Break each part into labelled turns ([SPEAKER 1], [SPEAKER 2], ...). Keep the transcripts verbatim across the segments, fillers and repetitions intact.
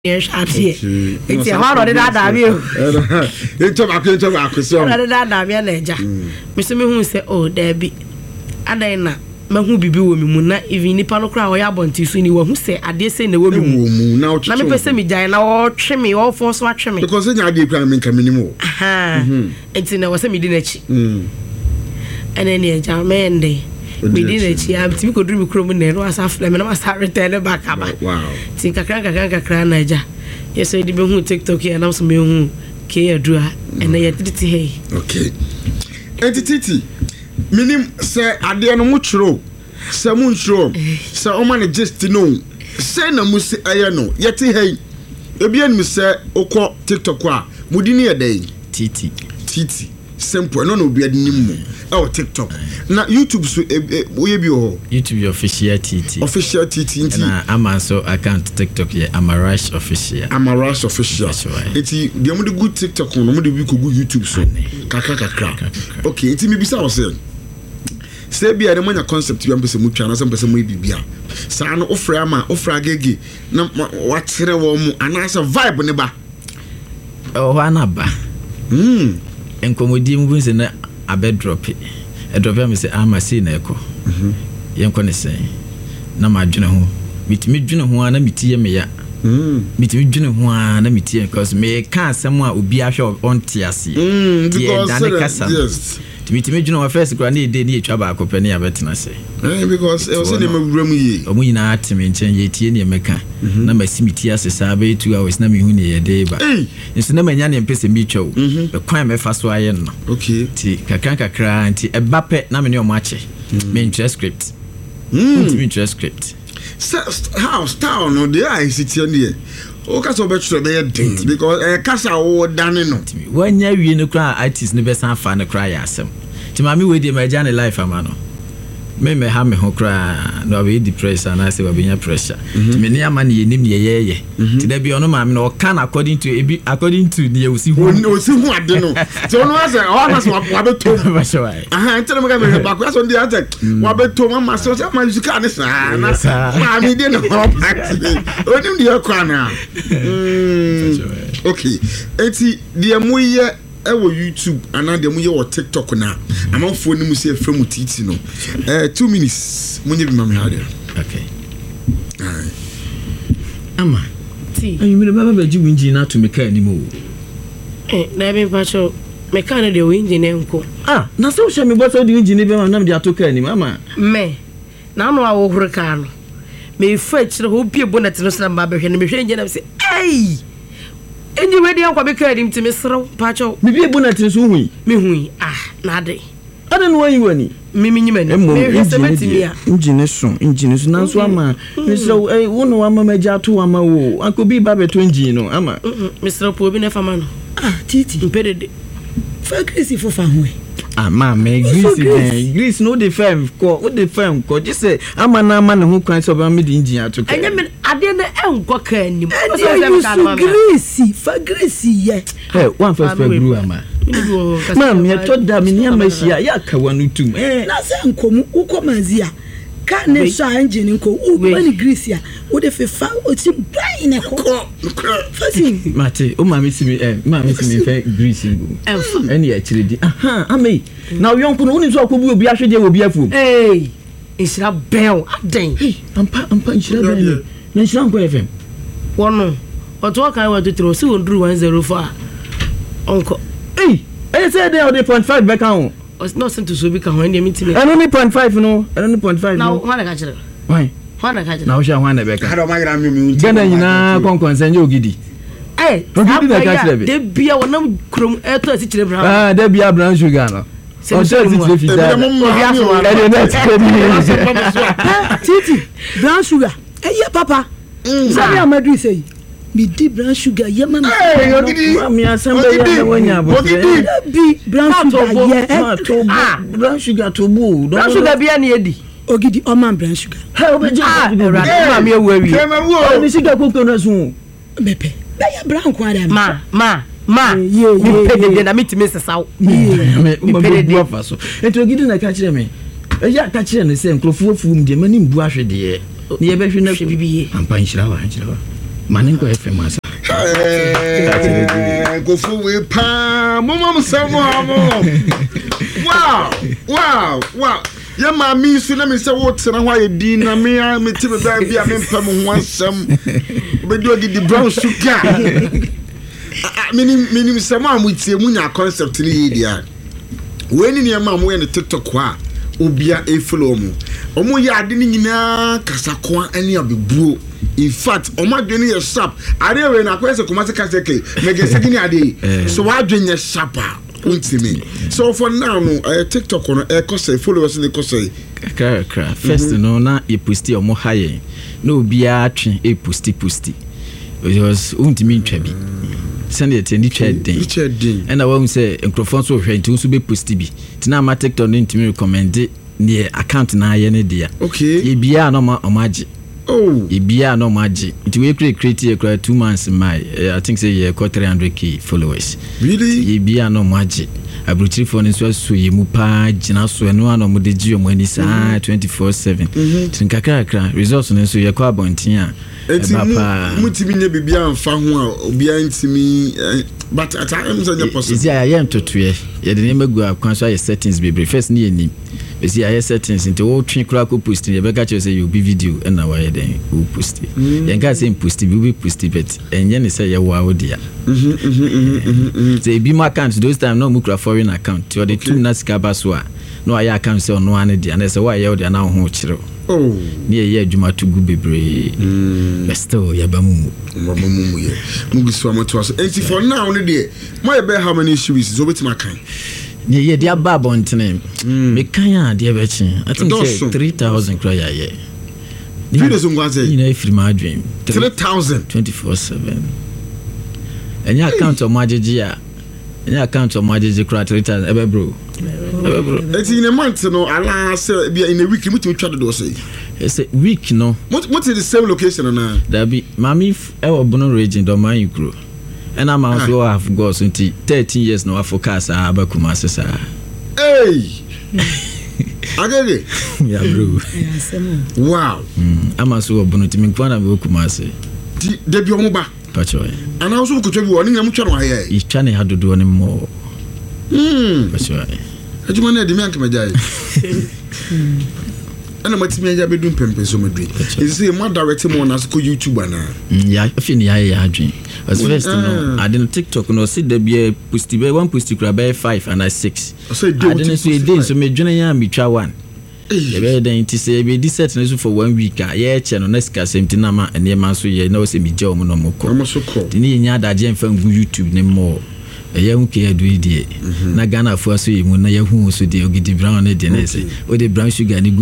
[SPEAKER 1] Yes, I see. It's a hard on that. Have you?
[SPEAKER 2] It's about to talk about so.
[SPEAKER 1] Rather than that, Mister Who say, oh, there be. And then, Mahu be woman, even if no crowd or yabonti, so anyone who say, I dare say the woman. Now, let me say me, Diana, or trim me, or force watch me. Because then I did come anymore. Aha. It's in our semi dinner. And then, yeah, German day. We didn't see a typical dream criminal was after them and I must have returned back. Wow. Think a crank a crank Niger. Yes, I didn't who TikTok here and also me who care draw and I did it. Hey, okay. Entity minim say I dare no much row. Samun show. So, Oman just to know. Say no musi ayano. Yet, hey, Ebian me say, Oko TikTok, Mudini a day. Titi. Titi. Simple, no no be animu. Oh, TikTok. Na YouTube so we be ho. YouTube official T T. Official T T. Na Amazon account TikTok ye Amarash official. Amarash official. Eti the mo good TikTok no mo de we go YouTube so. Kaka kakra. Okay, eti me bisa o say. Say bia the manya concept we am pese mu twa na say pese mu bibia. Sa no ofra ma ofra gege na wa kire wo mu anasa vibe ne ba. Oh, anaba. Hmm. Enkomodi mu se na abe drop it. A drop am say am see na eko. Mhm. Yenko ne say. Na ma dwene ho. Mitimi dwene ho na mitie me ya. Mhm. Mitimi dwene ho na mitie because me ka asem a obi ahwe on tiase. Mhm. Because yes. Mitimi dwene ho first kwa na e dey na etwa ba akopɛ ne abetena say. Eh because e was say na mawura mu yi. Omu nyina atime nchen ye tie ne meka. Na masimiti asesa be two hours na me hu ne ye dey ba. Nso na manya ne mpese mi twa o. E kwan me fa so aye no. Okay. Ti kakran kakra anti e bape na me ne o ma che. Me interest script. Mm. Me interest script. How style no dey I sit here there. O ka so be twa be dent because e kasa wo dane no. Wanya wie no kra artist ne be san fa ne kra ya asem. Ti mami we dey my journey life ama no. Me me ha me ho kra no be depressed and I say we be pressure. Me ne ama ne yenim ye ye ye. Ti da bi ono ma me no can according to according to the you see who o see who ade no. Ti ono wa say o na so wa be to ba so ai. Aha ntele me ga me ba kwa so ndi ate wa be to mama so say ma music ani sa na ma mi dey no party. Onim dey kwa na. Okay. Eti the moye ewo YouTube ana de muye wo TikTok na amanfo ni mu se fremu titi no eh two minutes munye bi mama hade. Okay. Ai ama ti ayi mi baba ba ji winji na to meka ani mo eh na be pacho meka na de winji ne nko ah na so hwe mi boso de winji ne be ma na me de atoka ani mama me na no a wo hurika no me fa chire ho bie bonnet no so na ba behwe ne me hwe nje na se ei Any ready and quite him to Mister Pacho. Maybe a bonnet is who me hui. Ah, Nade. I don't know why you any. Mimi, Ingenious, ingenious, no swammer. Mister one woman major two ama. I could be Babby to Ingeno, Ama. Mister Pobin of a man. Ah, Titi, impeded. For crazy for family. Ah, mamma, Greece, Greece, no the firm, what the firm called. Just say, I'm a man who cries over me the engineer to I mean, I didn't own cock any more. Greasy, for greasy yet. One first for Gruma. Mamma, I told them in Yamasia, Yaka one two. Eh, nothing come, who come as here. Can't they shine engine and go, oh, many greasy. What if a foul or some blind a cock? Mate, oh, mammy, me, mammy, me, greasy. And actually, aha, I may. Now, young Pony talk will be actually will be a fool. Hey, it's a bell, a dang. I'm punching a Miss Uncle F M. One, what talk I want to throw soon drew one zero four. Uncle, hey, I said they are the point five back home. It's not sent to Subica when you meet me. I only point five, no, I only point five. Now, what I catch it. Why? What I catch it. Now, shall one back. I don't mind. Then I know, Conquest and you giddy. Eh, there be a one crum at a teacher. Ah, there be a brown sugar. So, Titi, brown sugar. Eh, yeah, Papa. Sorry, I'm a say. Me deep brown sugar, yeah, man. Hey, me a somebody when you be brown sugar, yeah, brown sugar to boo. Brown sugar be any eddy. Ogidi, oh, man, brown sugar. How about you? I'm here where we are. Sugar coconut soon. Bepe, they are brown quite. Ma, ma. Ma, yeah, yeah, I meet Mister South. Yeah, me, so. And to get in a catch me. A ya catch in the same cloth for whom the money brush the air. Near Beshin, I'm punching our
[SPEAKER 3] Maningo F M asa.
[SPEAKER 2] Eh, go for we pa, mama samo. Wow, wow, wow. Ya ma mi so na me say what na why di na me a me ti be bia me pam ho asem. Be do di brown sugar. Minim minim sama amutie munya concept ni dia. We ni niam am we ne TikTok wa obia e follow mu. Omo ya ade ni nyina kasako ani abebuo. In fact, omo adwene ye sharp. Ade we na kwese komase kaseke. Mege sekini ade. So wa adwene sharp. Untimi. So for now no uh, TikTok on e ko say followers ni ko say
[SPEAKER 3] kra kra first no na e posti omo haye. No obia atwe e posti posti. Because untimi ntwa bi. Send it in the chat day. And I won't say a microphone so hwɛ nti so be post bi. Tina ma TikTok no ntimi recommend ne account na aye ne dia.
[SPEAKER 2] Okay.
[SPEAKER 3] Ye bia no ma omaji.
[SPEAKER 2] Oh.
[SPEAKER 3] Ye bia no maji. Nti we create create e two months my uh, I think say ye got three hundred k followers.
[SPEAKER 2] Really?
[SPEAKER 3] Ye bia no maji. Abruchiri for ne so so ye mu pa gina so eno ano mo de gi omo ani sa twenty-four seven. Tinkakra kra results ne so ye kwa bontin a
[SPEAKER 2] eti mutimi nye bibia amfa ho a obia ntimi but at times are possible.
[SPEAKER 3] Is ya ya ntotoe ye de nemagu akwan so ya settings bebre first ni eni is ya settings into wo twen kra ko post ye be ka che say you be video and na why then wo post ye ga say post bi we post bet enye ne say ye wa odia mhm mhm mhm say bi my account those time no mu kra foreign account you the two na sika baso a no ya account say no ane dia na say why ye odia na ho kire.
[SPEAKER 2] Oh,
[SPEAKER 3] near ye juma to go bebre. But still, yabamu.
[SPEAKER 2] Mamu, ye. Mugiswa Motos. And for now, only dear. My bear how many shoes is over to my kind.
[SPEAKER 3] Near ye, dear Babon name. Mekaya, dear Betchin. I think three thousand cry a year.
[SPEAKER 2] You know, if you my dream.
[SPEAKER 3] Three thousand twenty four seven. And your account of Majia. And your account of Majia cry three thousand ever bro.
[SPEAKER 2] It's in a month, no. Allah say be in a week. What you try to do say?
[SPEAKER 3] It's a week, no.
[SPEAKER 2] What what is the same location now?
[SPEAKER 3] There be Mami our Bono region, don't mind you grow. And I'm also have got until thirteen years now. I forecast I have a Kumasi, sir.
[SPEAKER 2] Hey, again,
[SPEAKER 3] yeah, bro.
[SPEAKER 2] Wow.
[SPEAKER 3] I'm also a Bono to me. Kwana be Kumasi.
[SPEAKER 2] Debi omuba.
[SPEAKER 3] Pachoy.
[SPEAKER 2] And also could you warning I'm trying to hear.
[SPEAKER 3] Each channel had to do any more.
[SPEAKER 2] Hmm.
[SPEAKER 3] Pachoy.
[SPEAKER 2] I do want to demand my guy. And I'm at me, I'll be doing Pempe so much. Is it more direct more as go YouTuber now?
[SPEAKER 3] Yeah, I feel yeah, dream. As first, no, I didn't TikTok, no, see the be pusti be one pusti crab five and I six. I didn't say this, so me junior me try one. The then to say be this set for one week. Yeah, channel next cast same tinama and near man so ye know say me job no more.
[SPEAKER 2] I'm so cool.
[SPEAKER 3] The near that gem from YouTube name more. A young care do it. Nagana for so you when I who so they get the brown and the or the brown sugar and the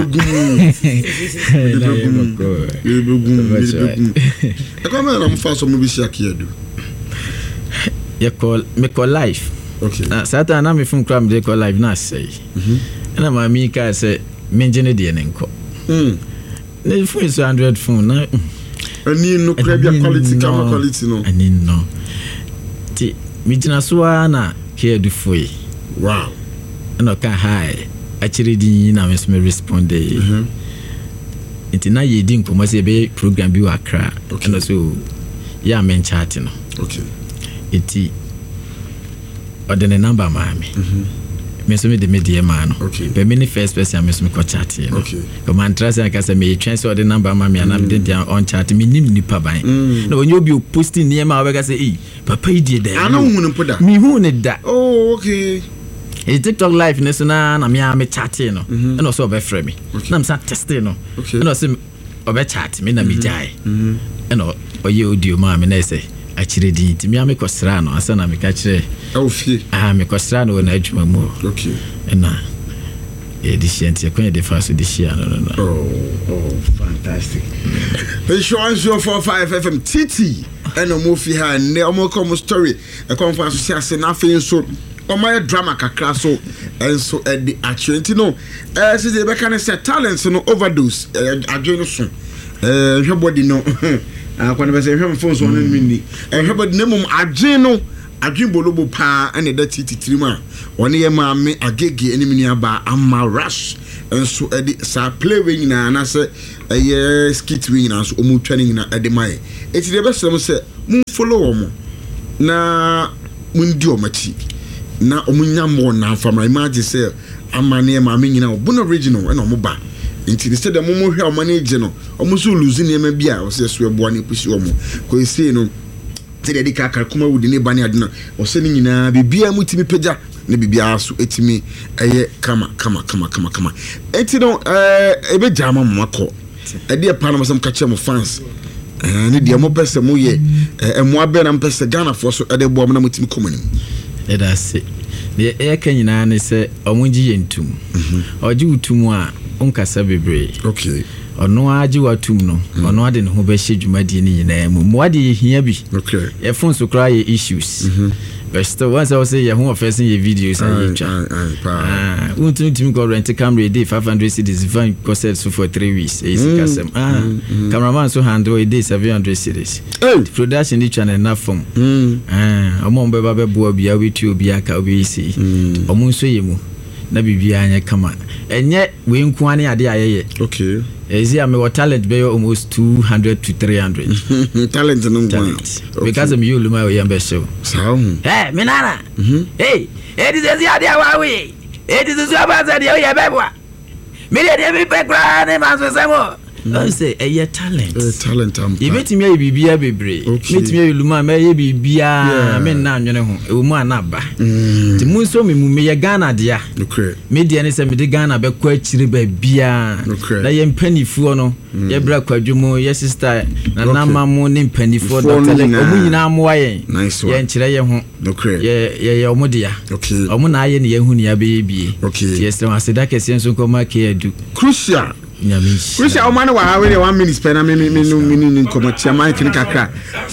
[SPEAKER 3] good.
[SPEAKER 2] I come I'm fast some movie shaki do.
[SPEAKER 3] You call me call life.
[SPEAKER 2] Okay.
[SPEAKER 3] Now Satan I'm from crime they call life na say. And I'm a mika say menjene de nenko. Hmm. The phone is hundred phone na.
[SPEAKER 2] I need no crabby quality camera quality no.
[SPEAKER 3] I need no. Mijina suwa na care do for you.
[SPEAKER 2] Wow.
[SPEAKER 3] And okay, hi. Actually, di na me me respond. Mhm. Iti na ye din ko mase be program bi wa kra. And so ya men chat no.
[SPEAKER 2] Okay.
[SPEAKER 3] Iti odene number ma me. Mhm. Me so me de media man.
[SPEAKER 2] Okay.
[SPEAKER 3] Be me ni first person me so me ko chat no.
[SPEAKER 2] Okay.
[SPEAKER 3] Ko man trust na ka say me transfer the number ma me and I'm dey on chat me nim nipa ban. No when you be posting near ma we ka say eh papa yi dey there.
[SPEAKER 2] I no hu no poda.
[SPEAKER 3] Me hu ne da.
[SPEAKER 2] Oh, okay.
[SPEAKER 3] E TikTok live ne so na na me a me chat no. And also be frame me. Na me sa testing no. And also obe chat me na me jai. Mhm. And o ye audio ma me na say achire di ti me a me kosra no asa na me ka kire.
[SPEAKER 2] Oh fie.
[SPEAKER 3] Ah me kosra no na adwuma mu.
[SPEAKER 2] Okay.
[SPEAKER 3] Na e di shente ko de fa so di share no no.
[SPEAKER 2] Oh, oh, fantastic. Insurance zero four five F M T T. And no more fi ha ne omo come story. E come for so say na fe so o my drama kakra so and so at the actuality no. Eh say they be can say talents no overdose. Adwene so. Eh hwe body no. Ah kwa na be say hwe phone so no mi. Eh hwe body no mum adwene no. Adwin bolobo pa ane da tititiri ma one ye ma me agege enimi ni aba ama rush enso edi sa play we nyina na se eye skit we nyina so omu twani nyina edi mai It's the best of say, Moon follow mo na mundi o machi na omunya mo na from my imagine say, Amane, Mammy, you know, Bono original and Omoba. Until instead of Momo, how manage no, almost losing him a beer, or says we are born push you more. Because say no, say the Kaka come with the neighbor adna, or sending in a beer mutimi peja, maybe be asked to eat me a year, come, come, come, come, come. Etino, uh, a bit jama mako. A dear Panama some catch them fans. And the more best and more ye, and more better and best Ghana for so at the bomb mutim coming.
[SPEAKER 3] Let us say. The air can you know, say, Omunji and Tum, or do Tumwa, Unca Sabibre.
[SPEAKER 2] Okay.
[SPEAKER 3] Or no, I do a tum no, or no, I didn't hope I should my D N A name. What do you hear be? Okay. A phone to cry issues. But still, once I was say, you're home facing your videos and you won't to go rent a camera a day, five hundred cities, fine costs for three weeks. Ah, cameraman so handle a day, seven hundred cities. Oh, production each and enough from ah, among Baba Bobby, I will to be a cowbc. Omunso yemu, Nabi come on. And yet, we inquire idea. Okay. Is here my talent be almost two hundred to three hundred.
[SPEAKER 2] Talent and talent.
[SPEAKER 3] Because of you, Luma, we are show.
[SPEAKER 2] So,
[SPEAKER 3] hey, Minana. Hey, it is the idea why we. It is the about the idea, Baba. Million every background, and answer I say, a year talent.
[SPEAKER 2] Talent.
[SPEAKER 3] You met me, be a baby. Meet me, Luma, may be a man now, you know, a woman number. The moon saw me, me a Ghana, dear. Okay. Median is a Ghana, but quite chilly by beer. Okay. I am penny for no. Your black quadrumo, your sister, and I'm morning penny for the I'm way. Nice one. Okay. Yeah, yeah, Modia. Okay. Omuna, and Yahunia baby. Okay. Yes, I said, I can see so come here do. Crucial.
[SPEAKER 2] Chris, I want to have one minute spend a minute in Comatia, my Kakra.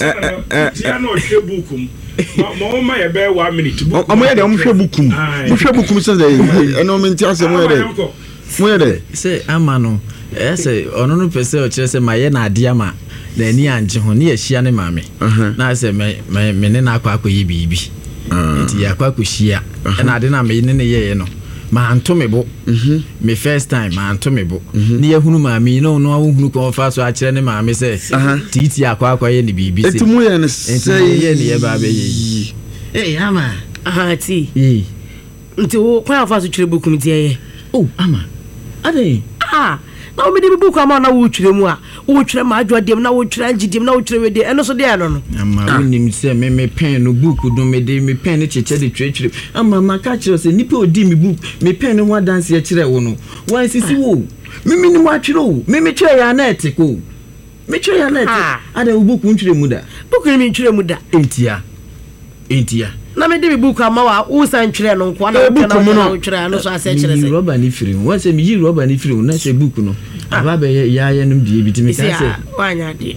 [SPEAKER 2] I know a book. My bear one minute. I'm ready. I'm sure book. I'm sure book. I know me tell some where they
[SPEAKER 3] say, Amano. I say, on no person, just my ena diama. The near John, she and mammy. Now I say, my menena quack ye baby. It's Yaquacushia, and I didn't mean in a year, no. Ma antomebo mhm me first time ma antomebo ne yahunu ma me no no ahunu ko fa so a kire ne ma me say titi akwa akwa ye ne bibi say
[SPEAKER 2] etumu ye ne say
[SPEAKER 3] ye ne ye ba be ye
[SPEAKER 1] eh ama aha ti eh nti wo kwa fa so kire boku mi ti ye
[SPEAKER 3] oh ama ade
[SPEAKER 1] ah na o me de boku ama na wo kire mu a wo kire ma adwo dem na wo kire angidem na wo kire we de eno so de ano no
[SPEAKER 3] ama wonim say me me pen no book do me de me pen ne cheche de twetwere ama ma ka kire say nipa odi me book me pen no wa dance ye kire wo no wan sisi wo me me ni mo atwere wo me me kire ya na etiko me kire ya na etiko ade wo book ntwere mu da
[SPEAKER 1] book ni me ntwere mu da
[SPEAKER 3] entia entia
[SPEAKER 1] na me de me book ama wa wo san twere no nko na wo twere no so ase kire say
[SPEAKER 3] rubber ni firi wo say me yi rubber ni firi na say book no aba be ya ya num die bitimi ka say
[SPEAKER 1] wanya de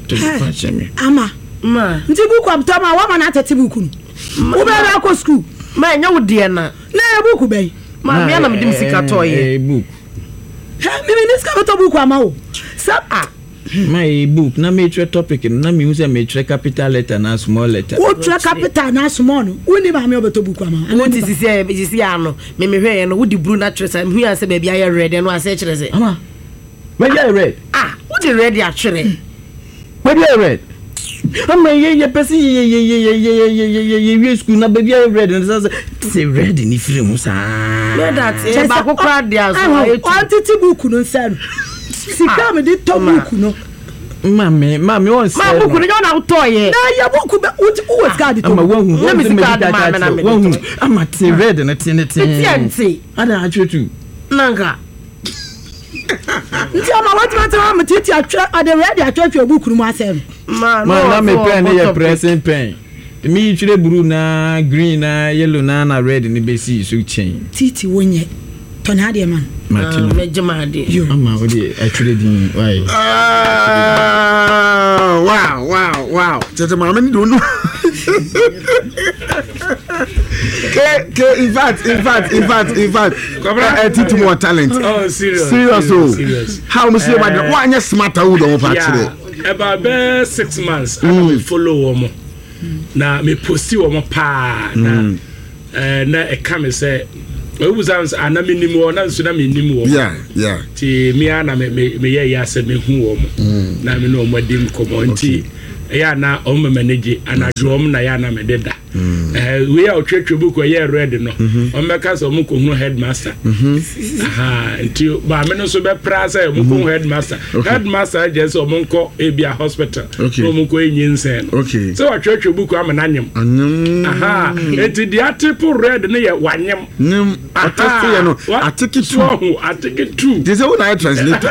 [SPEAKER 4] ama
[SPEAKER 1] ma
[SPEAKER 4] nti book abtama wa ma na atete book no wo be ba ko school
[SPEAKER 1] ma nya wo de na
[SPEAKER 4] na book be
[SPEAKER 1] ma me na me dim sika toye
[SPEAKER 3] book
[SPEAKER 4] ha me me sika to book ama wo sa ah
[SPEAKER 3] my book na major topic na me use major capital letter na small letter
[SPEAKER 4] wo tra capital na small no woni ba me obeto book ama
[SPEAKER 1] wo ti sisi e sisi ano me me hwe no wo di blue na tresa hu ya se ba bia ya red no ase kire se
[SPEAKER 3] ama where you red
[SPEAKER 1] ah wo di red ya kire
[SPEAKER 3] where you red ama ye ye person ye ye ye ye ye ye ye school na ba bia red no say red ni free mu sa
[SPEAKER 1] me that e ba ko kra dia so
[SPEAKER 4] e tu antiti book no nsa no sika me di to book no
[SPEAKER 3] mame mame won say
[SPEAKER 1] ma book no na utoye
[SPEAKER 4] na ya book be wo ska di to
[SPEAKER 3] ama wo hu
[SPEAKER 1] na me sika da ma na me
[SPEAKER 3] wo hu ama ti red na ti ne ti
[SPEAKER 1] ti
[SPEAKER 3] ada atwetu
[SPEAKER 1] nanga
[SPEAKER 4] nti ama what matter am titi atwa ada red atwa book no asem
[SPEAKER 1] ma
[SPEAKER 3] na me pen ye pressing pen me twire blue na green na yellow na na red ni be see so chain
[SPEAKER 4] titi wonye to na de man
[SPEAKER 3] Martin
[SPEAKER 1] me jama de
[SPEAKER 3] ama wo de atwire din why
[SPEAKER 2] ah wow wow wow tete mama ni do no ke ke in fact in fact in fact in fact a titi more talent
[SPEAKER 5] oh serious
[SPEAKER 2] serious oh serious how me say about one anya smarter wo do pa kire
[SPEAKER 5] about six months I will follow womo na me posti womo pa na eh na e come say we was ana minimum na so na minimum
[SPEAKER 2] yeah yeah
[SPEAKER 5] ti me ana me me ye ya se me hu womo na me no mo dim komo nti ya na o me manage ana drum na ya na me deda eh we ya otwetwe book we ya ready no o me ka so mo ko hu headmaster aha nti ba me no so be prasa mo ko headmaster headmaster je so mo ko e bia hospital no mo ko enyi nsen no so otwetwe book am na nyem aha enti dia tipo red ne ya wanyem
[SPEAKER 2] nyem atake no atake two
[SPEAKER 5] atake two
[SPEAKER 2] this is what I translate.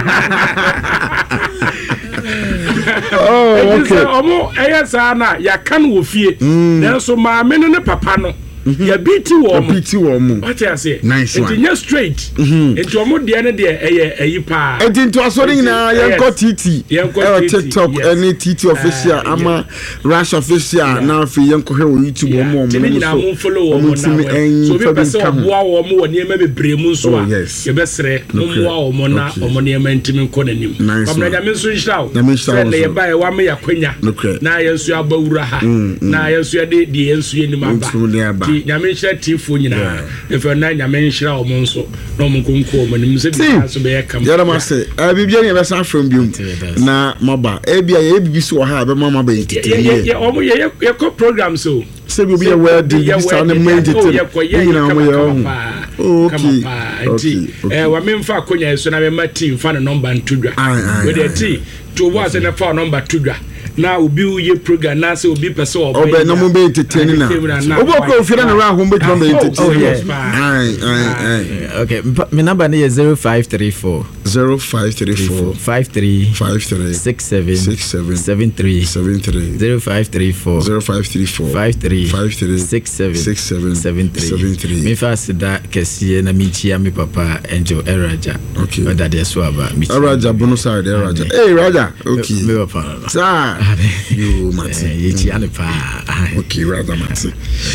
[SPEAKER 2] Oh, okay.
[SPEAKER 5] Omo eyesa na ya kan wo fie na so ma me ne papa no ya biti wo mo
[SPEAKER 2] biti wo mo
[SPEAKER 5] what you say
[SPEAKER 2] nice one
[SPEAKER 5] it's straight into omo de ne de eye eyi pa
[SPEAKER 2] enti into asori na yanko titi yanko TikTok any titi official ama Rush official na fi yanko he wo YouTube wo mo mo
[SPEAKER 5] na mo follow wo mo na so be person wo wo mo woni ema bebre mu so a ye besre mo wo wo na omo ne ema ntimi ko nanim babna ja me so nshiraw na ye ba ye wa me yakwanya na ye nso abawura ha na ye nso de de ye nso ye ni maba nyame nhyira tifo nyina efe na nyame nhyira o mo nso na o mo konko o mo nim se bi so be yakam
[SPEAKER 2] yara ma se a bibia ne be san from biom na maba e bia ye bibi so ha be mama ba yitete
[SPEAKER 5] ye o mo ye ye ko program so
[SPEAKER 2] se bi bia we di sa na me yitete nyina mo ye okay
[SPEAKER 5] eh wa me mfa akonya so na me mati mfa na number ntudwa we dey ti to was na fa number tudwa na obi uye program na se obi pese obi
[SPEAKER 2] obi na mo be entertain na obi ko ofira na ra ho be tro be entertain ai ai
[SPEAKER 3] okay my number is zero five three four
[SPEAKER 2] zero five three four
[SPEAKER 3] five three
[SPEAKER 2] five three
[SPEAKER 3] six seven
[SPEAKER 2] six seven
[SPEAKER 3] seven three
[SPEAKER 2] seven three
[SPEAKER 3] zero five three four
[SPEAKER 2] zero five three four
[SPEAKER 3] five three
[SPEAKER 2] five three
[SPEAKER 3] six seven
[SPEAKER 2] six seven
[SPEAKER 3] seven three
[SPEAKER 2] seven three
[SPEAKER 3] me fast da kesiye na michia mi papa enjo eraja
[SPEAKER 2] okay
[SPEAKER 3] whether they so aba
[SPEAKER 2] michia eraja bonus side eraja hey raja okay
[SPEAKER 3] me papa
[SPEAKER 2] sa you mati
[SPEAKER 3] yichi ane pa
[SPEAKER 2] okay raja mati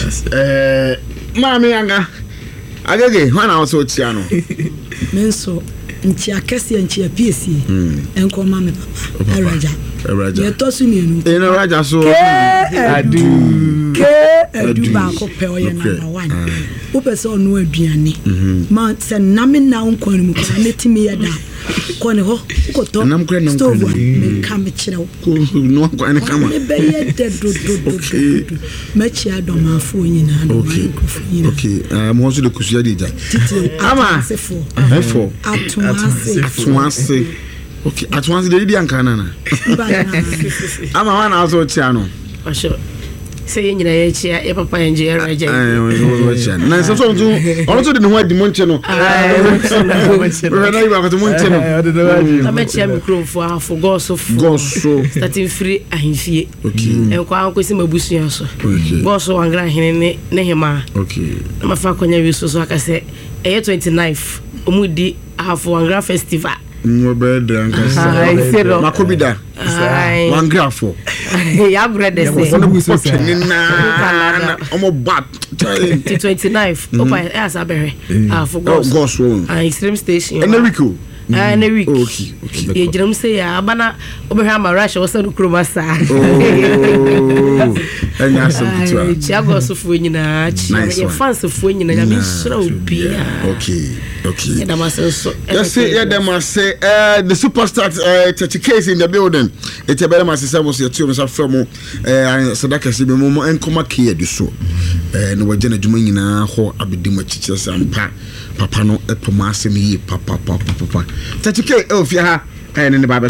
[SPEAKER 2] eh mami anga agege hwana also chiano
[SPEAKER 4] menso nchi akese nchi apisi enko mama papa eraja eraja ye tosu mienu
[SPEAKER 2] e na raja so
[SPEAKER 3] adu
[SPEAKER 4] ke adu ba ko pe oye number one o pese onu aduane ma se name na nkwan mu kwa netimi ya da ko ne ho ko to stove me kam kire
[SPEAKER 2] ko no kwa ne kama
[SPEAKER 4] me be ye de do do do me chi adoma fo nyina do
[SPEAKER 2] okay okay am ho so de kusuya de ja ama efo
[SPEAKER 4] atwase
[SPEAKER 2] atwase okay atwase de di ankana na ama wana aso chiano
[SPEAKER 1] asho say nyina ye chia ye papa enje eraja
[SPEAKER 2] eh wo chia na so so nzu ono so de ho adi monche no we na iba ko monche no
[SPEAKER 1] na me chia microphone afo goso
[SPEAKER 2] goso
[SPEAKER 1] starting free ahimfie
[SPEAKER 2] okay
[SPEAKER 1] en kwa anko si mabusu so goso wangra hene ne ne hema
[SPEAKER 2] okay
[SPEAKER 1] na mafa konya wi so so akase eh twenty-ninth omudi afo wangra festival
[SPEAKER 2] no bed anka makobida one grafo
[SPEAKER 1] ya brother say
[SPEAKER 2] na omo bat
[SPEAKER 1] twenty-ninth opa as abere afo
[SPEAKER 2] goso
[SPEAKER 1] ah extreme station
[SPEAKER 2] enrico
[SPEAKER 1] ah na week
[SPEAKER 2] okay okay
[SPEAKER 1] ye jiram say ya abana obehwa ma rush wo sanu kroma sa
[SPEAKER 2] oh enya something
[SPEAKER 1] chiago so fu nyina chi ye fans fu nyina ya me sura obi
[SPEAKER 2] okay okay
[SPEAKER 1] ya dama so
[SPEAKER 2] yes ya dama say uh the superstar uh thirty case in the building it's a better mass service your team so from uh sadaka se be mo enkoma ke de so eh no wagye na dwuma nyina ho abedim achiche sampa papa no epoma asem yi papa papa papa thirty K ofia ha eh ne ba